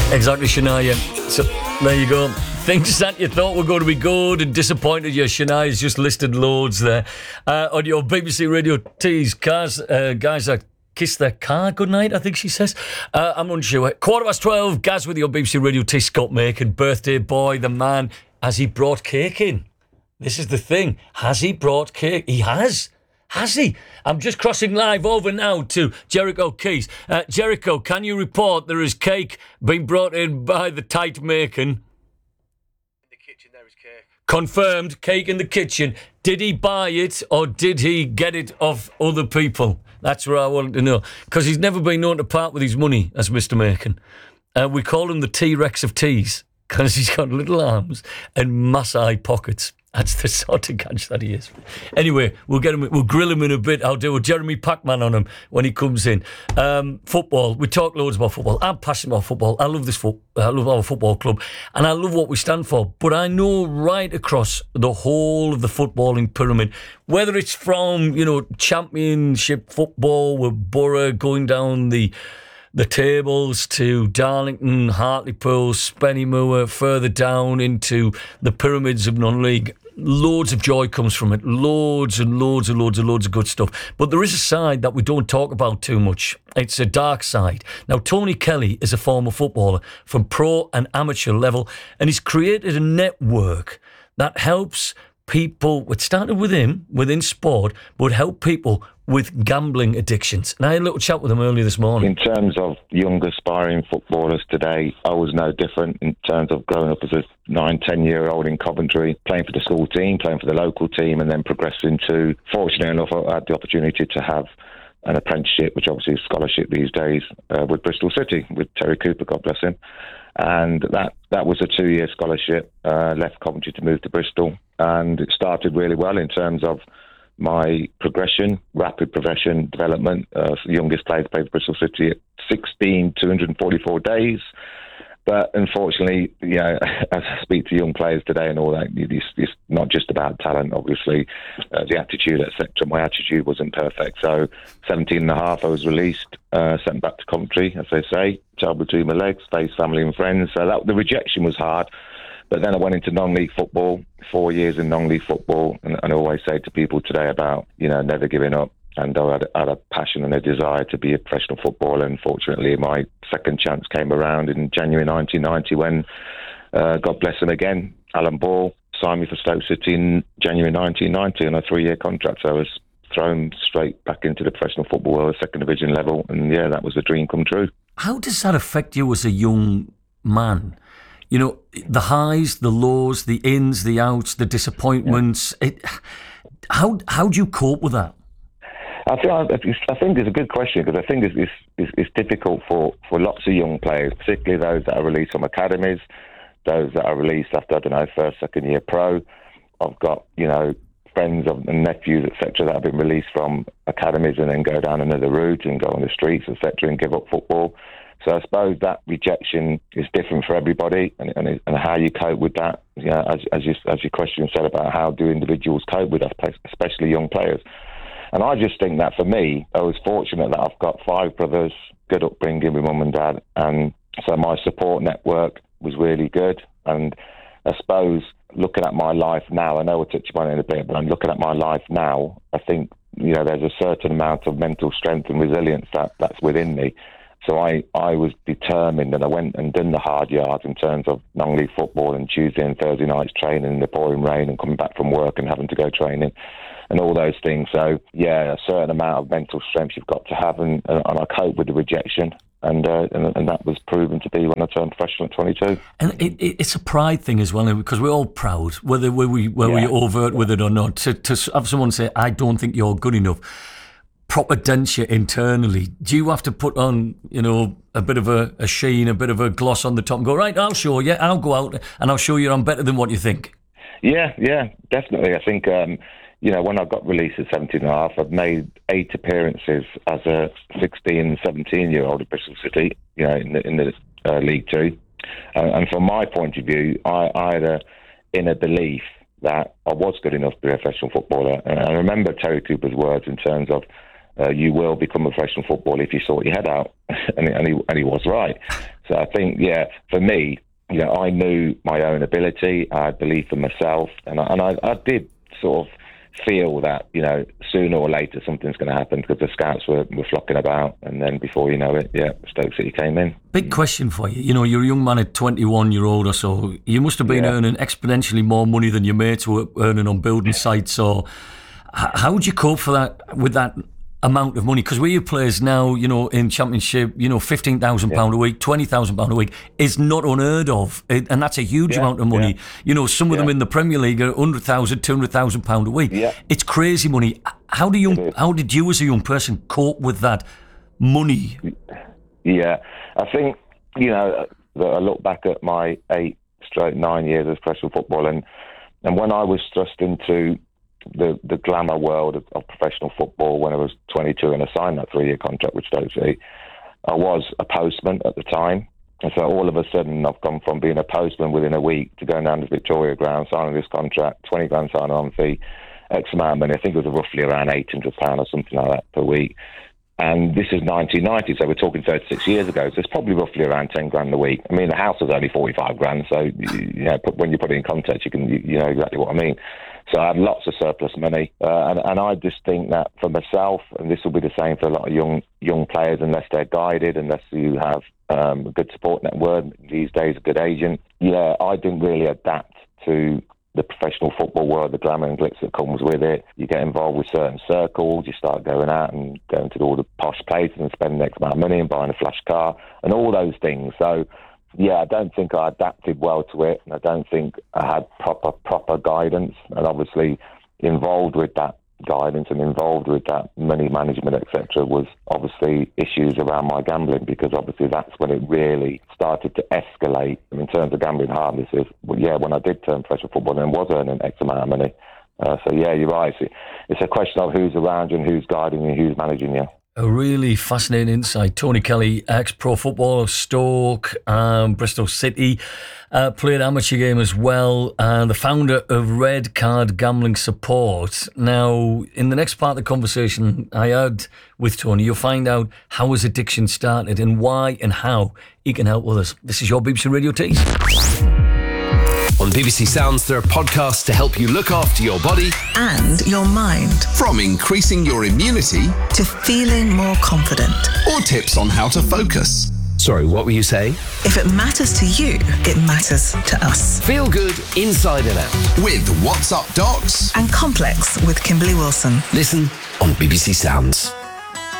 Exactly, Shania. So, there you go. Things that you thought were going to be good and disappointed you. Shania's just listed loads there. On your BBC Radio Tees, guys that kiss their car goodnight, I think she says. I'm unsure. 12:15, Gaz with your BBC Radio T. Scott Macon, birthday boy, the man. Has he brought cake in? This is the thing. Has he brought cake? He has. Has he? I'm just crossing live over now to Jericho Keys. Jericho, can you report there is cake being brought in by the tight Macon? In the kitchen there is cake. Confirmed, cake in the kitchen. Did he buy it or did he get it off other people? That's what I wanted to know. Because he's never been known to part with his money, as Mr. Macon. We call him the T-Rex of teas because he's got little arms and mass-eye pockets. That's the sort of catch that he is. Anyway, we'll grill him in a bit. I'll do a Jeremy Packman on him when he comes in. Football. We talk loads about football. I'm passionate about football. I love I love our football club, and I love what we stand for. But I know right across the whole of the footballing pyramid, whether it's from Championship football with Borough going down the tables to Darlington, Hartlepool, Spennymoor, further down into the pyramids of non-league. Loads of joy comes from it. Loads and loads and loads and loads of good stuff. But there is a side that we don't talk about too much. It's a dark side. Now, Tony Kelly is a former footballer from pro and amateur level, and he's created a network that helps people. It started with him within sport, but help people with gambling addictions. And I had a little chat with him earlier this morning. In terms of young aspiring footballers today, I was no different in terms of growing up as a 9-10-year-old in Coventry, playing for the school team, playing for the local team, and then progressing to, fortunately enough, I had the opportunity to have an apprenticeship, which obviously is scholarship these days, with Bristol City, with Terry Cooper, God bless him. And that was a 2-year scholarship, left Coventry to move to Bristol. And it started really well in terms of my progression, rapid progression, development. The youngest player to play for Bristol City at 16, 244 days. But unfortunately, as I speak to young players today and all that, it's not just about talent, obviously. The attitude, etc. My attitude wasn't perfect. So 17 and a half, I was released, sent back to Coventry, as they say, tail between my legs, face family and friends. So the rejection was hard. But then I went into non-league football, 4 years in non-league football, and I always say to people today about, never giving up. And I had a passion and a desire to be a professional footballer. Unfortunately, my second chance came around in January 1990 when, God bless him again, Alan Ball signed me for Stoke City in January 1990 on a 3-year contract. So I was thrown straight back into the professional football world, second division level. And that was a dream come true. How does that affect you as a young man? The highs, the lows, the ins, the outs, the disappointments. Yeah. How do you cope with that? I think it's a good question because I think it's difficult for lots of young players, particularly those that are released from academies, those that are released after, first, second year pro. I've got, friends and nephews, etc., that have been released from academies and then go down another route and go on the streets, etc., and give up football. So I suppose that rejection is different for everybody, and how you cope with that. As your question said about how do individuals cope with that, especially young players. And I just think that for me, I was fortunate that I've got 5 brothers, good upbringing with mum and dad, and so my support network was really good. And I suppose looking at my life now, I know we'll touch on it in a bit, but I'm looking at my life now, I think there's a certain amount of mental strength and resilience that's within me. So I was determined, and I went and done the hard yards in terms of non-league football and Tuesday and Thursday nights training in the pouring rain and coming back from work and having to go training and all those things. So, a certain amount of mental strength you've got to have, and I cope with the rejection. And that was proven to be when I turned professional at 22. And it's a pride thing as well, because we're all proud, whether we overt with it or not, to have someone say, I don't think you're good enough. Proper dent you internally. Do you have to put on, a bit of a sheen, a bit of a gloss on the top and go, right, I'll show you, I'll go out and I'll show you I'm better than what you think? Yeah, definitely. I think, when I got released at 17 and a half, I've made 8 appearances as a 16, 17-year-old at Bristol City, in the League Two. And from my point of view, I had a inner belief that I was good enough to be a professional footballer. And I remember Terry Cooper's words in terms of you will become a professional footballer if you sort your head out. and he was right. So I think, for me, I knew my own ability. I had belief in myself, and I did sort of feel that, sooner or later something's going to happen, because the scouts were flocking about, and then before you know it, Stoke City came in. Big question for you. You're a young man at 21-year-old or so. You must have been earning exponentially more money than your mates were earning on building sites. So how would you cope with that amount of money? Because where you players now, in Championship, £15,000 a week, £20,000 a week is not unheard of, and that's a huge amount of money. Some of them in the Premier League are £100,000, £200,000 a week. It's crazy money. How did you as a young person cope with that money? I think I look back at my 8-9 years as professional football, and when I was thrust into the glamour world of professional football when I was 22 and I signed that 3-year contract with Stoke City, I was a postman at the time. And so all of a sudden I've gone from being a postman within a week to going down to Victoria Ground, signing this contract, 20 grand signing on fee, X amount of money. I think it was roughly around £800 or something like that per week. And this is 1990, so we're talking 36 years ago. So it's probably roughly around 10 grand a week. I mean, the house was only 45 grand, so when you put it in context, you know exactly what I mean. So I had lots of surplus money, and I just think that for myself, and this will be the same for a lot of young players, unless they're guided, unless you have a good support network, these days a good agent. I didn't really adapt to the professional football world, the glamour and glitz that comes with it. You get involved with certain circles, you start going out and going to all the posh places and spending X amount of money and buying a flash car and all those things. So I don't think I adapted well to it, and I don't think I had proper guidance, and obviously involved with that guidance and involved with that money management, etc., was obviously issues around my gambling, because obviously that's when it really started to escalate in terms of gambling harnesses. When I did turn professional football and was earning X amount of money. You're right. It's a question of who's around you and who's guiding you, who's managing you. A really fascinating insight. Tony Kelly, ex-pro footballer, Stoke, Bristol City, played amateur game as well, the founder of Red Card Gambling Support. Now, in the next part of the conversation I had with Tony, you'll find out how his addiction started and why and how he can help others. This is your BBC Radio Tees. On BBC Sounds, there are podcasts to help you look after your body and your mind. From increasing your immunity to feeling more confident. Or tips on how to focus. Sorry, what were you saying? If it matters to you, it matters to us. Feel good inside and out. With What's Up Docs. And Complex with Kimberly Wilson. Listen on BBC Sounds.